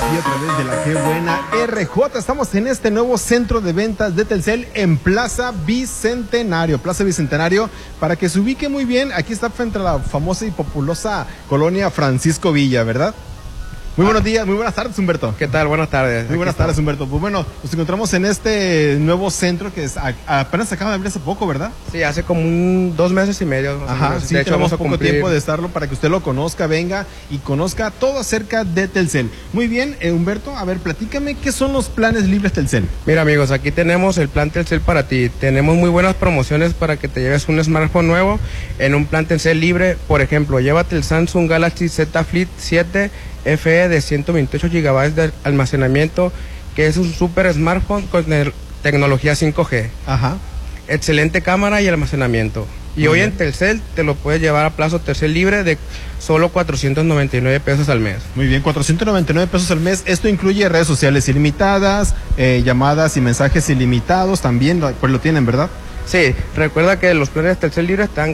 aquí a través de la Qué Buena RJ. Estamos en este nuevo centro de ventas de Telcel en Plaza Bicentenario. Plaza Bicentenario, para que se ubique muy bien, aquí está frente a la famosa y populosa colonia Francisco Villa, ¿verdad? Muy buenos días, muy buenas tardes, Humberto. ¿Qué tal? Buenas tardes. Muy buenas tardes, Humberto. Pues bueno, nos encontramos en este nuevo centro que apenas acaba de abrir hace poco, ¿verdad? Sí, hace como 2 meses y medio. Ajá, sí, de hecho, tenemos vamos a poco cumplir tiempo de estarlo para que usted lo conozca, venga y conozca todo acerca de Telcel. Muy bien, Humberto, a ver, platícame, ¿qué son los planes libres Telcel? Mira, amigos, aquí tenemos el plan Telcel para ti. Tenemos muy buenas promociones para que te lleves un smartphone nuevo en un plan Telcel libre. Por ejemplo, llévate el Samsung Galaxy Z Flip 7 FE de 128 GB de almacenamiento, que es un super smartphone con tecnología 5G. Ajá. Excelente cámara y almacenamiento. Y hoy en Telcel te lo puedes llevar a plazo Telcel libre de solo 499 pesos al mes. Muy bien, 499 pesos al mes. Esto incluye redes sociales ilimitadas, llamadas y mensajes ilimitados también, pues lo tienen, ¿verdad? Sí, recuerda que los planes Telcel libre están